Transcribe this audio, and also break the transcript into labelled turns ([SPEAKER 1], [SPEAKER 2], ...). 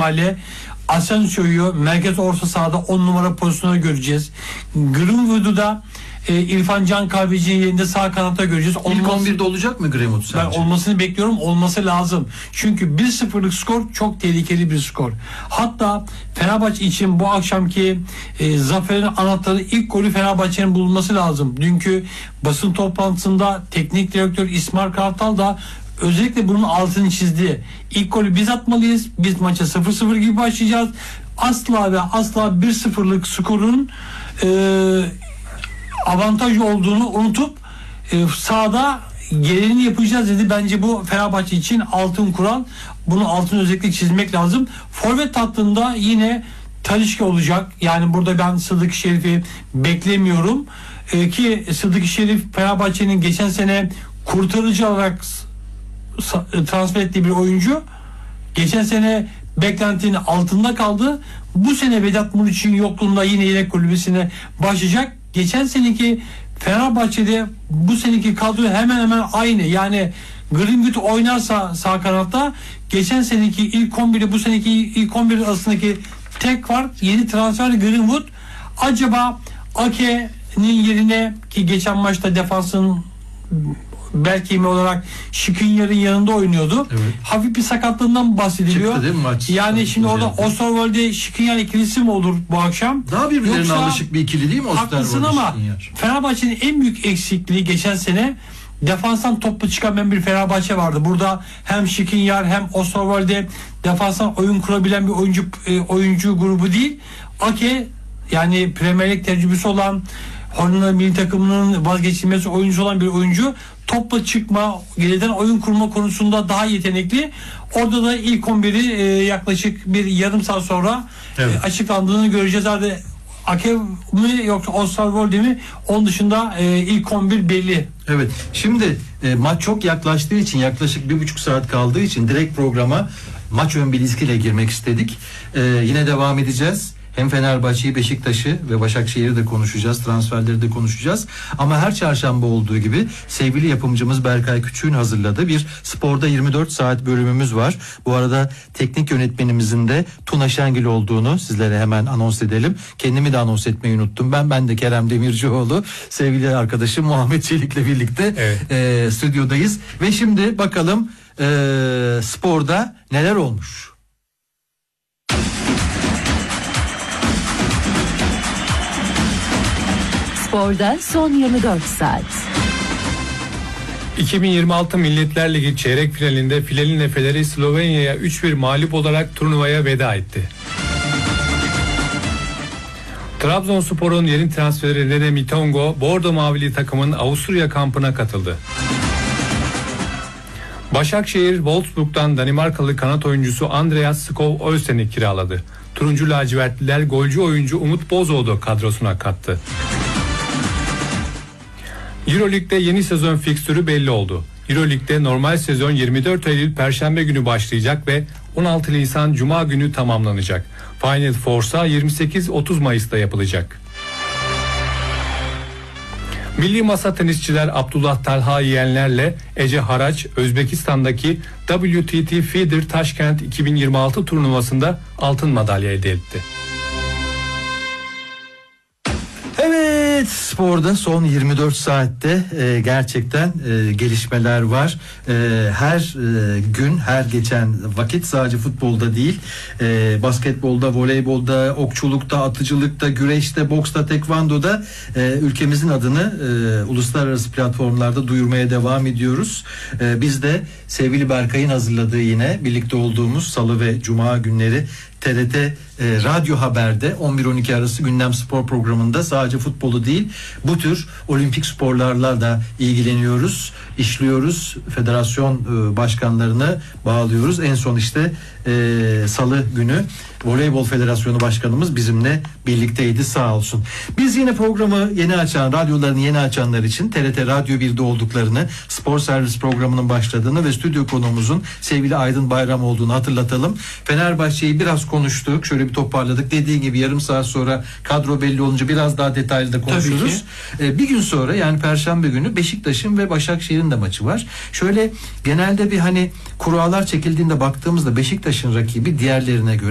[SPEAKER 1] ihtimalle Asensio'yu merkez orta sahada 10 numara pozisyonuna göreceğiz. Greenwood'u da İrfan Can Kahveci'nin yerinde sağ kanatta göreceğiz.
[SPEAKER 2] İlk 11'de olacak mı Greenwood sence?
[SPEAKER 1] Ben olmasını bekliyorum. Olması lazım. Çünkü 1-0'lık skor çok tehlikeli bir skor. Hatta Fenerbahçe için bu akşamki zaferin anahtarı, ilk golü Fenerbahçe'nin bulunması lazım. Dünkü basın toplantısında teknik direktör İsmail Kartal da özellikle bunun altını çizdi. İlk golü biz atmalıyız. Biz maça 0-0 gibi başlayacağız. Asla ve asla 1-0'lık skorun avantaj olduğunu unutup sahada gereğini yapacağız dedi. Bence bu Fenerbahçe için altın kural. Bunun altını özellikle çizmek lazım. Forvet hattında yine Talisca olacak. Yani burada ben Sıddık Şerif'i beklemiyorum. Ki Sıddık Şerif Fenerbahçe'nin geçen sene kurtarıcı olarak transfer ettiği bir oyuncu. Geçen sene beklentinin altında kaldı. Bu sene Vedat Muriç'in yokluğunda yine yedek kulübesine başlayacak. Geçen seneki Fenerbahçe'de bu seneki kadro hemen hemen aynı. Yani Greenwood oynarsa sağ kanatta, geçen seneki ilk 11 ile bu seneki ilk 11 arasındaki tek fark yeni transfer Greenwood. Acaba Ake'nin yerine, ki geçen maçta defansın belki olarak Skriniar'ın yanında oynuyordu. Evet. Hafif bir sakatlığından bahsediliyor.
[SPEAKER 2] Çıktı değil mi maç?
[SPEAKER 1] Yani şimdi orada Osterwolde Skriniar ikilisi mi olur bu akşam?
[SPEAKER 2] Daha birbirlerine alışık bir ikili değil mi Osterwolde?
[SPEAKER 1] Haklısın ama Fenerbahçe'nin en büyük eksikliği geçen sene defanstan toplu çıkabilen bir Fenerbahçe vardı. Burada hem Skriniar hem Osterwolde defanstan oyun kurabilen bir oyuncu grubu değil. Ake, yani Premier Lig tecrübesi olan, Hollanda milli takımının vazgeçilmez oyuncu olan bir oyuncu, topla çıkma, geriden oyun kurma konusunda daha yetenekli. Orada da ilk 11'i yaklaşık bir yarım saat sonra açıklandığını göreceğiz. Hadi Ake mi yoksa Osterwolde mi? Onun dışında ilk 11 belli.
[SPEAKER 2] Evet. Şimdi maç çok yaklaştığı için, yaklaşık 1,5 saat kaldığı için direkt programa maç ön bilgisiyle girmek istedik. Yine devam edeceğiz. Hem Fenerbahçe'yi, Beşiktaş'ı ve Başakşehir'i de konuşacağız. Transferleri de konuşacağız. Ama her çarşamba olduğu gibi sevgili yapımcımız Berkay Küçük'ün hazırladığı bir Sporda 24 saat bölümümüz var. Bu arada teknik yönetmenimizin de Tuna Şengil olduğunu sizlere hemen anons edelim. Kendimi de anons etmeyi unuttum. Ben de Kerem Demircioğlu. Sevgili arkadaşım Muhammed Çelik'le birlikte stüdyodayız. Ve şimdi bakalım sporda neler olmuş.
[SPEAKER 3] Sporda son 24 saat.
[SPEAKER 4] 2026 Milletler Ligi çeyrek finalinde Filenin Efeleri Slovenya'ya 3-1 mağlup olarak turnuvaya veda etti. Trabzonspor'un yeni transferi Nene Mitongo, Bordo Mavili takımın Avusturya kampına katıldı. Başakşehir, Wolfsburg'dan Danimarkalı kanat oyuncusu Andreas Skov Olsen'i kiraladı. Turuncu lacivertliler golcü oyuncu Umut Bozoğlu kadrosuna kattı. Euroleague'de yeni sezon fikstürü belli oldu. Euroleague'de normal sezon 24 Eylül Perşembe günü başlayacak ve 16 Nisan Cuma günü tamamlanacak. Final Four'sa 28-30 Mayıs'ta yapılacak. Milli masa tenisçiler Abdullah Talha Yeğenler'le Ece Haraç, Özbekistan'daki WTT Feeder Taşkent 2026 turnuvasında altın madalya elde etti.
[SPEAKER 2] Evet, sporda son 24 saatte gerçekten gelişmeler var. Her gün, her geçen vakit sadece futbolda değil, basketbolda, voleybolda, okçulukta, atıcılıkta, güreşte, boksta, tekvandoda ülkemizin adını uluslararası platformlarda duyurmaya devam ediyoruz. Biz de sevgili Berkay'ın hazırladığı, yine birlikte olduğumuz salı ve cuma günleri TRT Radyo Haber'de 11-12 arası gündem spor programında sadece futbolu değil, bu tür olimpik sporlarla da ilgileniyoruz, işliyoruz. Federasyon başkanlarını bağlıyoruz. En son işte salı günü Voleybol Federasyonu Başkanımız bizimle birlikteydi, sağ olsun. Biz yine programı yeni açan, radyolarını yeni açanlar için TRT Radyo 1'de olduklarını, spor servis programının başladığını ve stüdyo konuğumuzun sevgili Aydın Bayram olduğunu hatırlatalım. Fenerbahçe'yi biraz konuştuk, şöyle bir toparladık. Dediği gibi yarım saat sonra kadro belli olunca biraz daha detaylı da konuşuruz. Bir gün sonra, yani Perşembe günü Beşiktaş'ın ve Başakşehir'in de maçı var. Şöyle genelde bir kurallar çekildiğinde baktığımızda Beşiktaş'ın rakibi diğerlerine göre